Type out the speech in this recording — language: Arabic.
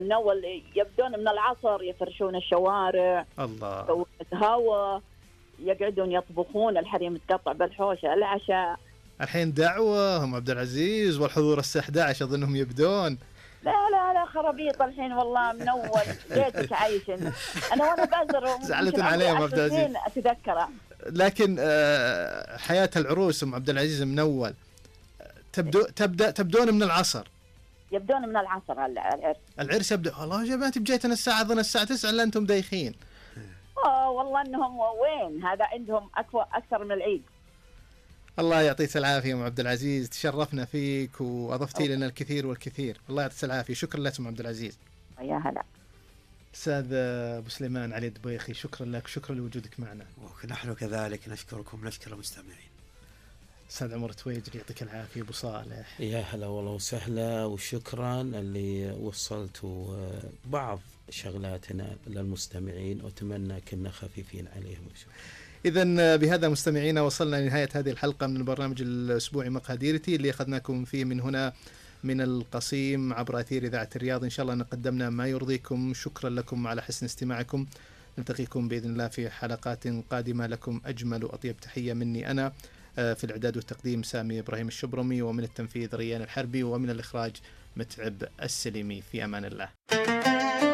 من أول يبدون من العصر يفرشون الشوارع، الله، يسوون قهوة، يقعدون يطبخون، الحريم تقطع بالحوشة العشاء. الحين دعوة هم عبد العزيز والحضور الساعة 11 أظنهم يبدون. لا خرابيط الحين والله من أول بيتك عايش أنت. أنا وأنا بازر زعلتن عليهم عبد العزيز أتذكره. لكن حياة العروس أم عبد العزيز من أول تبدون من العصر. يبدون من العصر العرس يبدأ. والله يا جماعة بجيتنا الساعة أظن الساعة 9 إلا أنتم دايخين. والله إنهم وين هذا عندهم أكثر من العيد. الله يعطيك العافية أم عبد العزيز، تشرفنا فيك وأضفتي لنا الكثير والكثير. الله يعطيك العافية. شكرا لك أم عبد العزيز. يا هلا أستاذ أبو سليمان علي الدبيخي، شكرا لك، شكرا لوجودك معنا. ونحن كذلك نشكركم، نشكر المستمعين. أستاذ عمر تويجري يعطيك العافية. أبو صالح يا هلا والله وسهلا، وشكرا اللي وصلتوا بعض شغلاتنا للمستمعين، وأتمنى كنا خفيفين عليهم. إذن بهذا مستمعينا وصلنا لنهاية هذه الحلقة من البرنامج الأسبوعي مقاديرتي اللي أخذناكم فيه من هنا من القصيم عبر أثير إذاعة الرياض. إن شاء الله قدمنا ما يرضيكم. شكرا لكم على حسن استماعكم. نلتقيكم بإذن الله في حلقات قادمة. لكم أجمل وأطيب تحية مني أنا، في الإعداد والتقديم سامي إبراهيم الشبرمي، ومن التنفيذ ريان الحربي، ومن الإخراج متعب السليمي. في أمان الله.